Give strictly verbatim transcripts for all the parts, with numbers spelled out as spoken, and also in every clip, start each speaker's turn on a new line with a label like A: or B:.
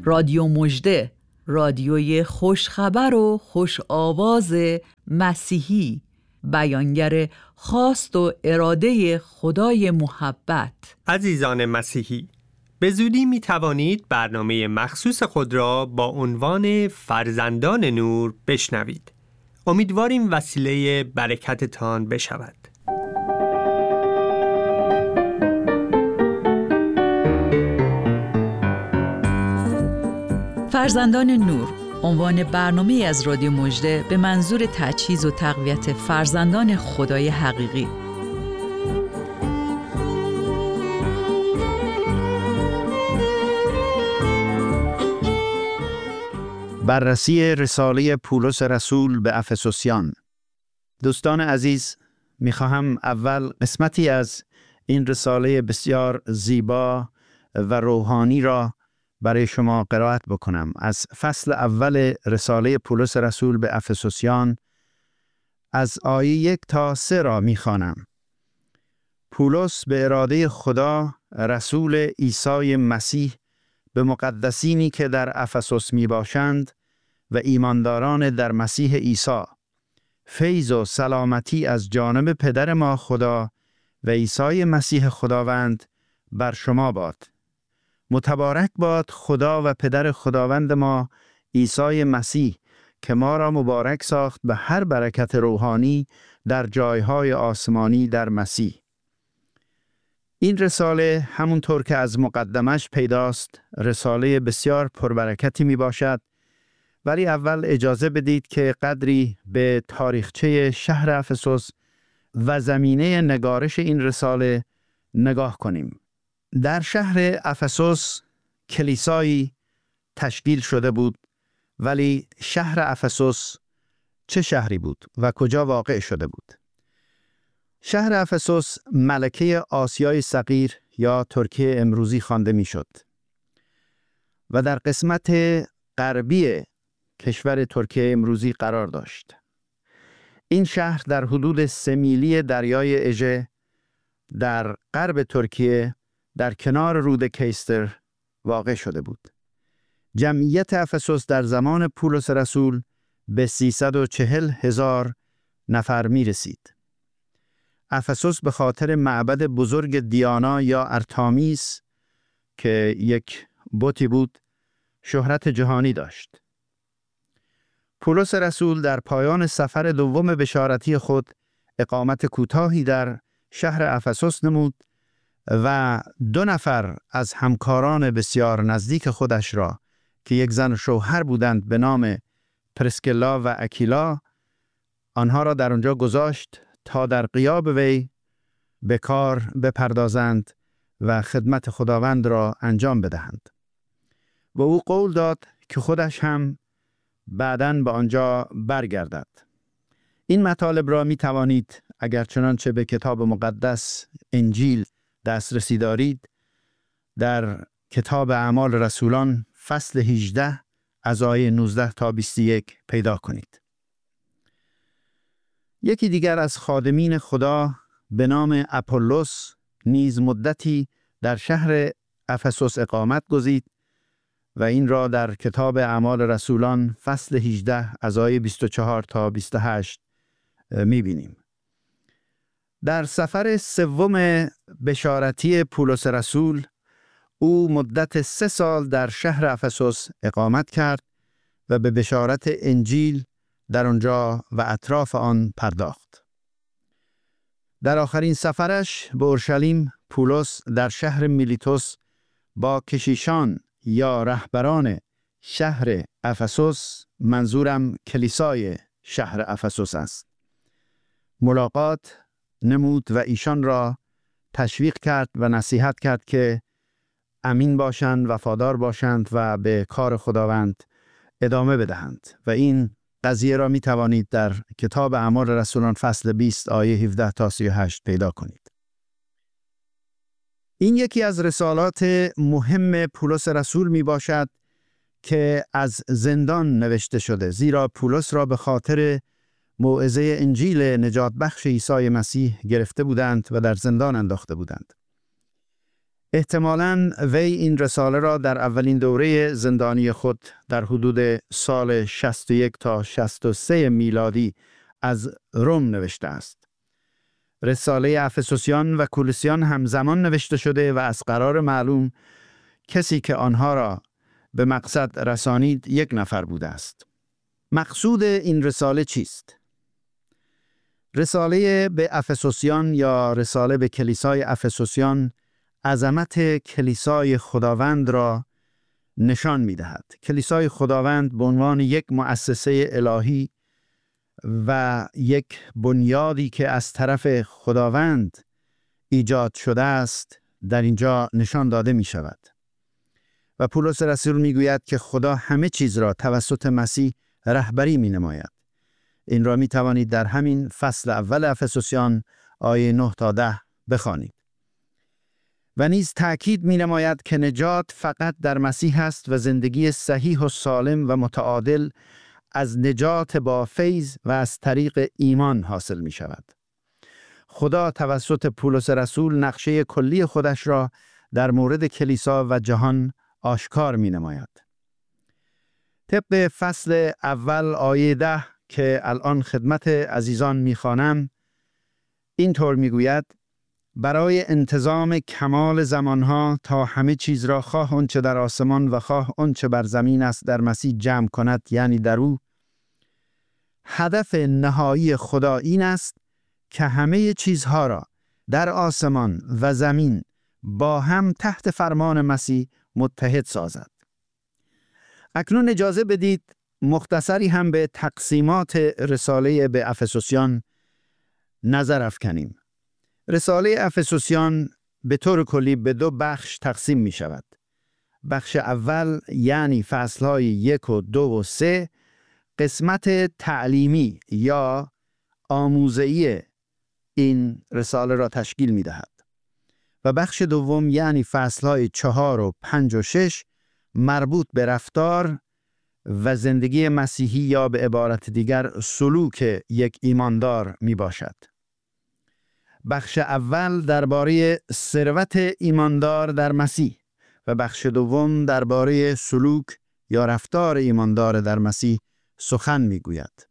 A: رادیو مژده، رادیوی خوشخبر و خوش آواز مسیحی، بیانگر خواست و اراده خدای محبت.
B: عزیزان مسیحی، به زودی می توانید برنامه مخصوص خود را با عنوان فرزندان نور بشنوید. امیدواریم وسیله برکتتان بشود.
A: فرزندان نور، عنوان برنامه از رادیو مژده به منظور تجهیز و تقویت فرزندان خدای حقیقی.
C: بررسی رساله پولس رسول به افسوسیان. دوستان عزیز، میخواهم اول قسمتی از این رساله بسیار زیبا و روحانی را برای شما قرائت بکنم. از فصل اول رساله پولس رسول به افسوسیان از آیه یک تا سه را میخوانم. پولس به اراده خدا رسول عیسی مسیح به مقدسینی که در افسوس می باشند و ایمانداران در مسیح عیسی، فیض و سلامتی از جانب پدر ما خدا و عیسی مسیح خداوند بر شما باد. متبارک باد خدا و پدر خداوند ما عیسی مسیح که ما را مبارک ساخت به هر برکت روحانی در جایهای آسمانی در مسیح. این رساله همونطور که از مقدمش پیداست رساله بسیار پربرکتی می باشد، ولی اول اجازه بدید که قدری به تاریخچه شهر افسوس و زمینه نگارش این رساله نگاه کنیم. در شهر افسوس کلیسایی تشکیل شده بود، ولی شهر افسوس چه شهری بود و کجا واقع شده بود؟ شهر افسوس ملکه آسیای صغیر یا ترکیه امروزی خوانده میشد و در قسمت غربی کشور ترکیه امروزی قرار داشت. این شهر در حدود سه میلی دریای اژه در غرب ترکیه در کنار رود کیستر واقع شده بود. جمعیت افسوس در زمان پولس رسول به سیصد و چهل هزار نفر می رسید. افسوس به خاطر معبد بزرگ دیانا یا ارتامیس که یک بتی بود شهرت جهانی داشت. پولس رسول در پایان سفر دوم بشارتی خود اقامت کوتاهی در شهر افسوس نمود و دو نفر از همکاران بسیار نزدیک خودش را که یک زن و شوهر بودند به نام پرسکلا و اکیلا، آنها را در آنجا گذاشت تا در غیاب وی به کار بپردازند و خدمت خداوند را انجام بدهند. و او قول داد که خودش هم بعداً به آنجا برگردد. این مطالب را می توانید اگر چنانچه به کتاب مقدس انجیل دسترسی دارید در کتاب اعمال رسولان فصل هجده از آیه نوزده تا بیست و یک پیدا کنید. یکی دیگر از خادمین خدا به نام اپولوس نیز مدتی در شهر افسوس اقامت گزید و این را در کتاب اعمال رسولان فصل هجده از آیه بیست و چهار تا بیست و هشت می‌بینیم. در سفر سوم بشارتی پولس رسول او مدت سه سال در شهر افسوس اقامت کرد و به بشارت انجیل در آنجا و اطراف آن پرداخت. در آخرین سفرش به اورشلیم پولس در شهر میلیتوس با کشیشان یا رهبران شهر افسوس، منظورم کلیسای شهر افسوس است، ملاقات نمود و ایشان را تشویق کرد و نصیحت کرد که امین باشند، وفادار باشند و به کار خداوند ادامه بدهند. و این قضیه را می توانید در کتاب اعمال رسولان فصل بیست آیه هفده تا سی و هشت پیدا کنید. این یکی از رسالات مهم پولس رسول می باشد که از زندان نوشته شده، زیرا پولس را به خاطر موعظه انجیل نجات بخش عیسی مسیح گرفته بودند و در زندان انداخته بودند. احتمالاً وی این رساله را در اولین دوره زندانی خود در حدود سال شصت و یک تا شصت و سه میلادی از روم نوشته است. رساله افسوسیان و کولوسیان همزمان نوشته شده و از قرار معلوم کسی که آنها را به مقصد رسانید یک نفر بوده است. مقصود این رساله چیست؟ رساله به افسوسیان یا رساله به کلیسای افسوسیان عظمت کلیسای خداوند را نشان می دهد. کلیسای خداوند به عنوان یک مؤسسه الهی و یک بنیادی که از طرف خداوند ایجاد شده است در اینجا نشان داده می شود. و پولس رسول می گوید که خدا همه چیز را توسط مسیح رهبری می نماید. این را می توانید در همین فصل اول افسوسیان آیه نه تا ده بخوانید. و نیز تأکید می نماید که نجات فقط در مسیح است و زندگی صحیح و سالم و متعادل از نجات با فیض و از طریق ایمان حاصل می شود. خدا توسط پولس رسول نقشه کلی خودش را در مورد کلیسا و جهان آشکار می نماید. طبق فصل اول آیه ده که الان خدمت عزیزان می خوانم، اینطور می گوید: برای انتظام کمال زمانها تا همه چیز را خواه آنچه در آسمان و خواه آنچه بر زمین است در مسیح جمع کند، یعنی در او. هدف نهایی خدا این است که همه چیزها را در آسمان و زمین با هم تحت فرمان مسیح متحد سازد. اکنون اجازه بدید مختصری هم به تقسیمات رساله به افسوسیان نظر افکنیم. رساله افسوسیان به طور کلی به دو بخش تقسیم می شود. بخش اول یعنی فصلهای یک و دو و سه قسمت تعلیمی یا آموزه‌ای این رساله را تشکیل می دهد. و بخش دوم یعنی فصلهای چهار و پنج و شش مربوط به رفتار و زندگی مسیحی یا به عبارت دیگر سلوک یک ایماندار می باشد. بخش اول درباره ثروت ایماندار در مسیح و بخش دوم درباره سلوک یا رفتار ایماندار در مسیح سخن می گوید.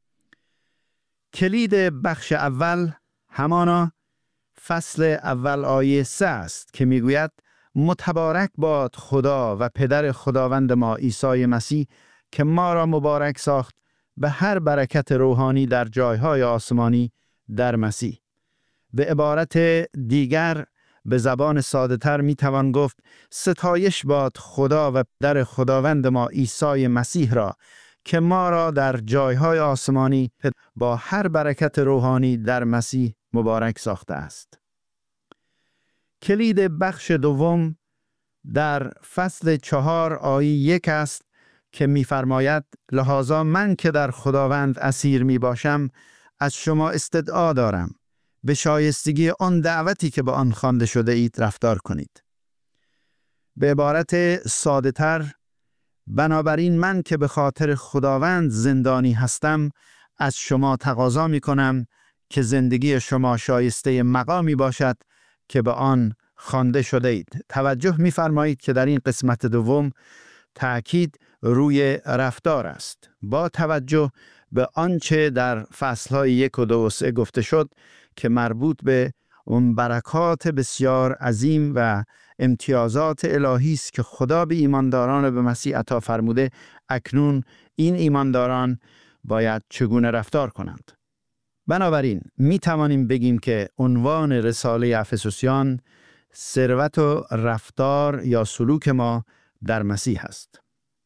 C: کلید بخش اول همانا فصل اول آیه سه است که می گوید: متبارک باد خدا و پدر خداوند ما عیسی مسیح که ما را مبارک ساخت به هر برکت روحانی در جایهای آسمانی در مسیح. به عبارت دیگر به زبان ساده تر می توان گفت: ستایش باد خدا و پدر خداوند ما عیسی مسیح را که ما را در جایهای آسمانی با هر برکت روحانی در مسیح مبارک ساخته است. کلید بخش دوم در فصل چهار آیه یک است که می‌فرماید: لذا من که در خداوند اسیر می باشم از شما استدعا دارم به شایستگی آن دعوتی که به آن خوانده شده اید رفتار کنید. به عبارت ساده تر، بنابراین من که به خاطر خداوند زندانی هستم از شما تقاضا می کنم که زندگی شما شایسته مقامی باشد که به آن خوانده شده اید. توجه می فرمایید که در این قسمت دوم تأکید روی رفتار است. با توجه به آنچه در فصلهای یک و دو و سه گفته شد که مربوط به اون برکات بسیار عظیم و امتیازات الهی است که خدا به ایمانداران به مسیح عطا فرموده، اکنون این ایمانداران باید چگونه رفتار کنند. بنابراین می توانیم بگیم که عنوان رساله افسوسیان ثروت و رفتار یا سلوک ما در مسیح است.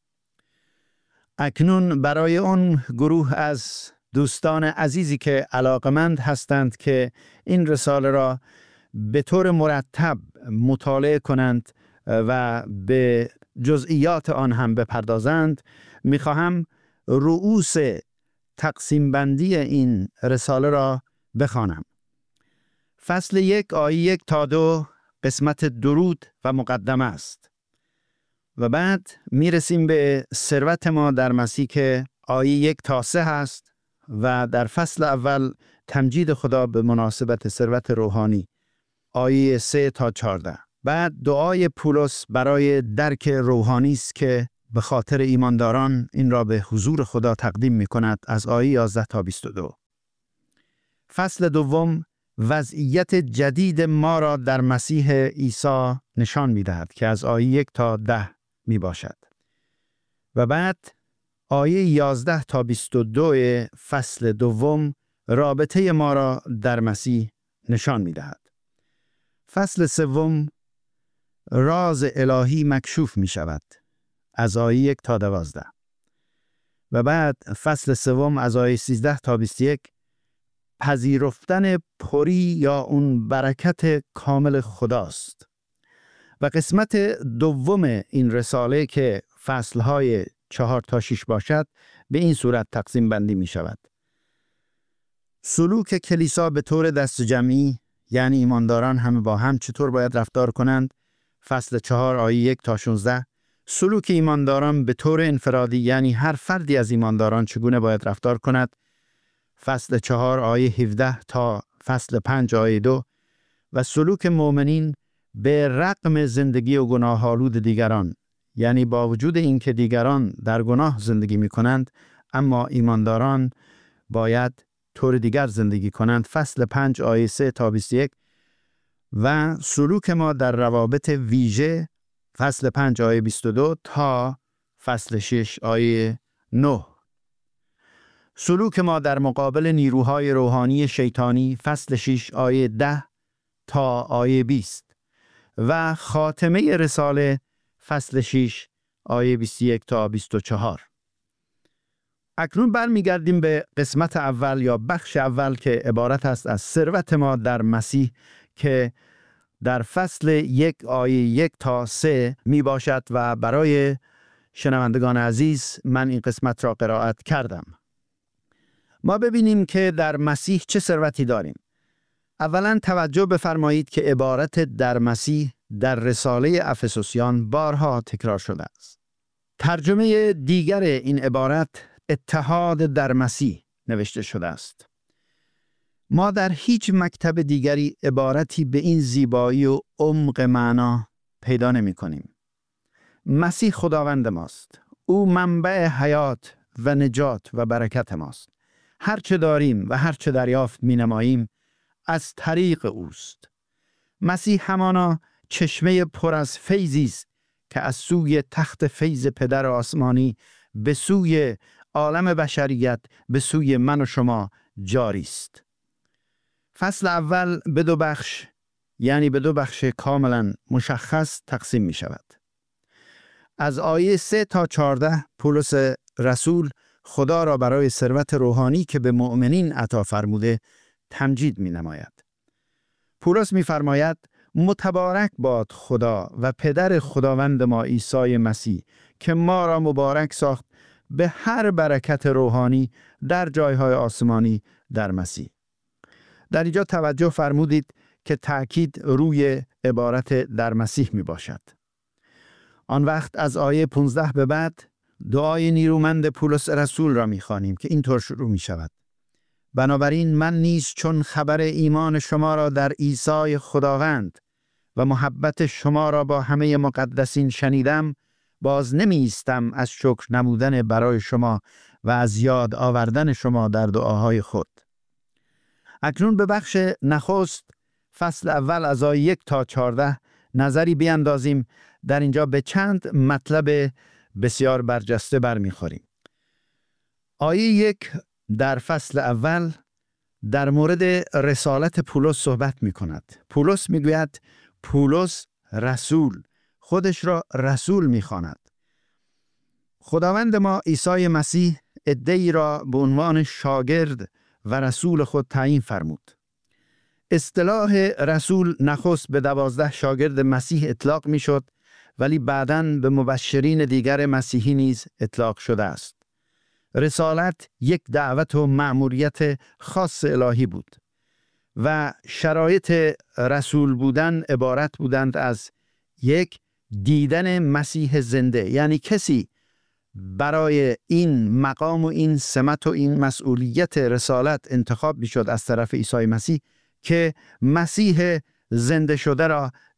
C: اکنون برای اون گروه از دوستان عزیزی که علاقمند هستند که این رساله را به طور مرتب مطالعه کنند و به جزئیات آن هم بپردازند، می‌خواهم رؤوس تقسیم بندی این رساله را بخوانم. فصل یک آیه یک تا دو قسمت درود و مقدمه است و بعد میرسیم به ثروت ما در مسیح که آیه یک تا سه هست و در فصل اول تمجید خدا به مناسبت ثروت روحانی آیه سه تا چهارده. بعد دعای پولس برای درک روحانی است که به خاطر ایمانداران این را به حضور خدا تقدیم می کند از آیه یازده تا بیست و دو. فصل دوم وضعیت جدید ما را در مسیح عیسی نشان می دهد که از آیه یک تا ده می باشد. و بعد آیه یازده تا بیست و دو فصل دوم رابطه ما را در مسیح نشان می دهد. فصل سوم راز الهی مکشوف می شود از آیه یک تا دوازده. و بعد فصل سوم از آیه سیزده تا بیست و یک پذیرفتن پری یا اون برکت کامل خداست. و قسمت دوم این رساله که فصلهای چهار تا شش باشد به این صورت تقسیم بندی می شود. سلوک کلیسا به طور دست جمعی، یعنی ایمانداران همه با هم چطور باید رفتار کنند، فصل چهار آیه یک تا شانزده. سلوک ایمانداران به طور انفرادی، یعنی هر فردی از ایمانداران چگونه باید رفتار کند، فصل چهار آیه هفده تا فصل پنج آیه دو. و سلوک مؤمنین به رغم زندگی و گناه آلود دیگران، یعنی با وجود اینکه دیگران در گناه زندگی می کنند اما ایمانداران باید طور دیگر زندگی کنند، فصل پنج آیه سه تا بیست و یک. و سلوک ما در روابط ویژه، فصل پنج آیه بیست و دو تا فصل شش آیه نه. سلوک ما در مقابل نیروهای روحانی شیطانی، فصل شش آیه ده تا آیه بیست. و خاتمه رساله فصل شش آیه بیست و یک تا بیست و چهار. اکنون برمیگردیم به قسمت اول یا بخش اول که عبارت است از ثروت ما در مسیح که در فصل یک آیه یک تا سه می باشد و برای شنوندگان عزیز من این قسمت را قرائت کردم. ما ببینیم که در مسیح چه ثروتی داریم. اولا توجه بفرمایید که عبارت در مسیح در رساله افسوسیان بارها تکرار شده است. ترجمه دیگر این عبارت اتحاد در مسیح نوشته شده است. ما در هیچ مکتب دیگری عبارتی به این زیبایی و عمق معنا پیدا نمی کنیم. مسیح خداوند ماست. او منبع حیات و نجات و برکت ماست. هر چه داریم و هر چه دریافت می نماییم از طریق اوست. مسیح همانا چشمه پر از فیضی است که از سوی تخت فیض پدر آسمانی به سوی عالم بشریت، به سوی من و شما جاری است. فصل اول به دو بخش، یعنی به دو بخش کاملا مشخص تقسیم می شود. از آیه سه تا چهارده پولس رسول خدا را برای ثروت روحانی که به مؤمنین عطا فرموده تمجید می نماید. پولس می فرماید متبارک باد خدا و پدر خداوند ما عیسی مسیح که ما را مبارک ساخت به هر برکت روحانی در جایهای آسمانی در مسیح. در اینجا توجه فرمودید که تأکید روی عبارت در مسیح می باشد. آن وقت از آیه پانزده به بعد دعای نیرومند پولس رسول را می خوانیم که اینطور شروع می شود. بنابراین من نیز چون خبر ایمان شما را در عیسی خداوند و محبت شما را با همه مقدسین شنیدم، باز نمی ایستم از شکر نمودن برای شما و از یاد آوردن شما در دعاهای خود. اکنون به بخش نخست فصل اول از آیه یک تا چهارده نظری بیندازیم. در اینجا به چند مطلب بسیار برجسته برمیخوریم. آیه یک در فصل اول در مورد رسالت پولس صحبت می کند. پولس می گوید پولس رسول، خودش را رسول می خواند. خداوند ما عیسی مسیح عده‌ای را به عنوان شاگرد و رسول خود تعیین فرمود. اصطلاح رسول نخست به دوازده شاگرد مسیح اطلاق می شد، ولی بعداً به مبشرین دیگر مسیحی نیز اطلاق شده است. رسالت یک دعوت و مأموریت خاص الهی بود و شرایط رسول بودن عبارت بودند از یک، دیدن مسیح زنده، یعنی کسی برای این مقام و این سمت و این مسئولیت رسالت انتخاب می شد از طرف عیسی مسیح که مسیح زنده شده را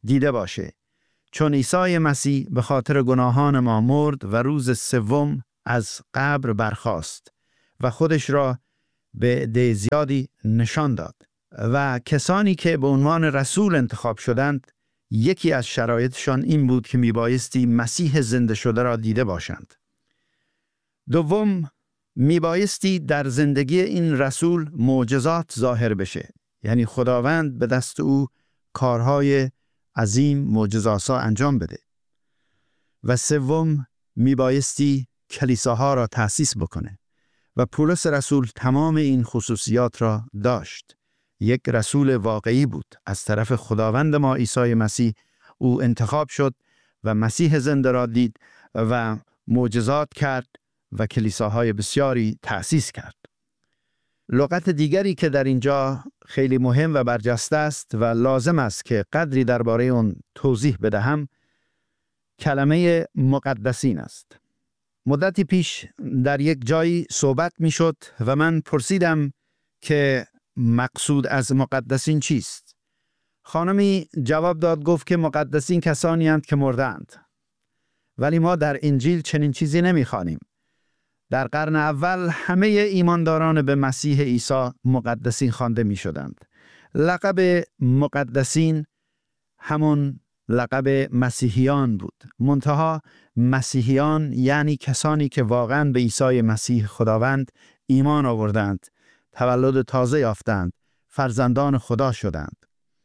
C: دیده باشه، چون عیسی مسیح به خاطر گناهان ما مرد و روز سوم از قبر برخاست و خودش را به عده زیادی نشان داد و کسانی که به عنوان رسول انتخاب شدند، یکی از شرایطشان این بود که میبایستی مسیح زنده شده را دیده باشند. دوم، میبایستی در زندگی این رسول معجزات ظاهر بشه، یعنی خداوند به دست او کارهای عظیم معجزه‌آسا انجام بده. و سوم، میبایستی کلیساها را تأسیس بکنه و پولس رسول تمام این خصوصیات را داشت. یک رسول واقعی بود از طرف خداوند ما عیسی مسیح. او انتخاب شد و مسیح زنده را دید و معجزات کرد و کلیساهای بسیاری تأسیس کرد. لغت دیگری که در اینجا خیلی مهم و برجسته است و لازم است که قدری درباره اون توضیح بدهم، کلمه مقدسین است. مدتی پیش در یک جایی صحبت می شد و من پرسیدم که مقصود از مقدسین چیست؟ خانمی جواب داد، گفت که مقدسین کسانی هستند که مردند. ولی ما در انجیل چنین چیزی نمی خوانیم. در قرن اول همه ایمانداران به مسیح عیسی مقدسین خوانده می شدند. لقب مقدسین همون لقب مسیحیان بود. منتها مسیحیان یعنی کسانی که واقعا به عیسی مسیح خداوند ایمان آوردند، تولد تازه یافتند، فرزندان خدا شدند.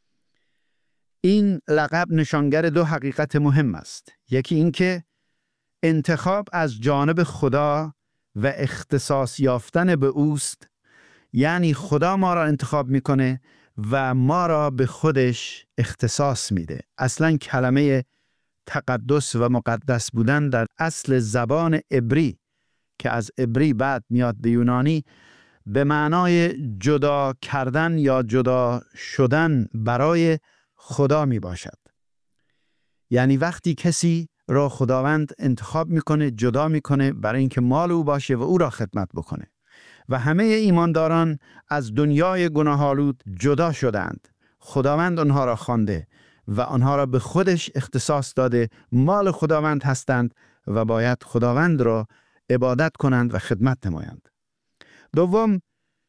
C: این لقب نشانگر دو حقیقت مهم است. یکی این که انتخاب از جانب خدا و اختصاص یافتن به اوست، یعنی خدا ما را انتخاب میکنه و ما را به خودش اختصاص میده. اصلا کلمه تقدس و مقدس بودن در اصل زبان عبری که از عبری بعد میاد به یونانی، به معنای جدا کردن یا جدا شدن برای خدا می باشد. یعنی وقتی کسی را خداوند انتخاب میکنه، جدا میکنه برای اینکه مال او باشه و او را خدمت بکنه. و همه ایمانداران از دنیای گناه‌آلود جدا شدند. خداوند آنها را خوانده و آنها را به خودش اختصاص داده، مال خداوند هستند و باید خداوند را عبادت کنند و خدمت نمایند. دوم،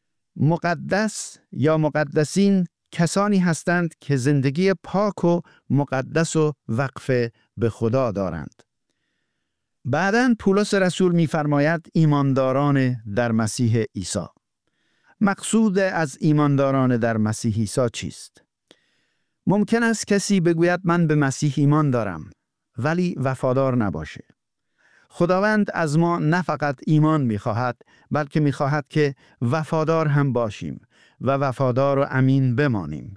C: مقدس یا مقدسین کسانی هستند که زندگی پاک و مقدس و وقف به خدا دارند. بعداً پولس رسول می‌فرماید ایمانداران در مسیح عیسی. مقصود از ایمانداران در مسیح عیسی چیست؟ ممکن است کسی بگوید من به مسیح ایمان دارم ولی وفادار نباشه. خداوند از ما نه فقط ایمان می‌خواهد بلکه می‌خواهد که وفادار هم باشیم و وفادار و امین بمانیم.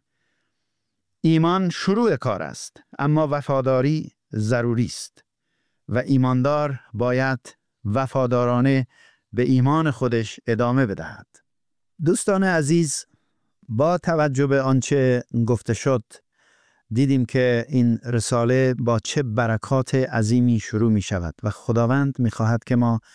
C: ایمان شروع کار است، اما وفاداری ضروری است و ایماندار باید وفادارانه به ایمان خودش ادامه بدهد. دوستان عزیز، با توجه به آنچه گفته شد، دیدیم که این رساله با چه برکات عظیمی شروع می شود و خداوند می خواهد که ما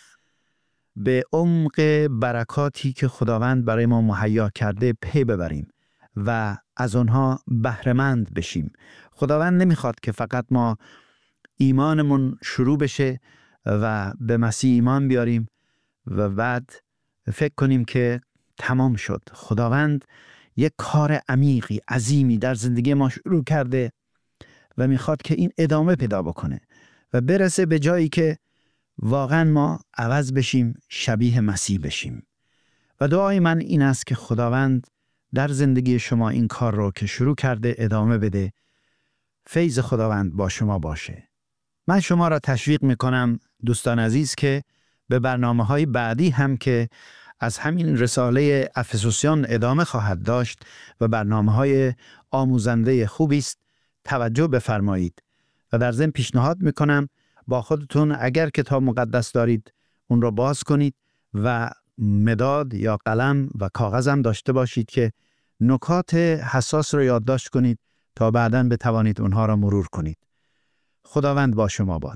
C: به عمق برکاتی که خداوند برای ما مهیا کرده پی ببریم و از آنها بهره‌مند بشیم. خداوند نمیخواد که فقط ما ایمانمون شروع بشه و به مسیح ایمان بیاریم و بعد فکر کنیم که تمام شد. خداوند یک کار عمیقی، عظیمی در زندگی ما شروع کرده و میخواد که این ادامه پیدا بکنه و برسه به جایی که واقعا ما عوض بشیم، شبیه مسیح بشیم. و دعای من این است که خداوند در زندگی شما این کار رو که شروع کرده ادامه بده. فیض خداوند با شما باشه. من شما را تشویق میکنم دوستان عزیز که به برنامه‌های بعدی هم که از همین رساله افسوسیان ادامه خواهد داشت و برنامه‌های آموزنده خوبی است توجه بفرمایید. و در ضمن پیشنهاد میکنم با خودتون اگر کتاب مقدس دارید اون رو باز کنید و مداد یا قلم و کاغذ هم داشته باشید که نکات حساس رو یادداشت کنید تا بعداً بتوانید اونها را مرور کنید. خداوند با شما باد.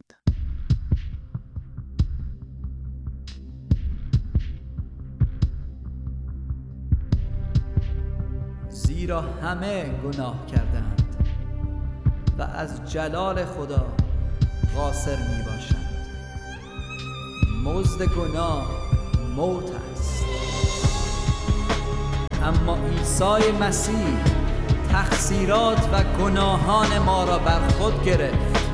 D: زیرا همه گناه کردند و از جلال خدا قاصر می باشند. مزد گناه موت است، اما عیسی مسیح تقصیرات و گناهان ما را بر خود گرفت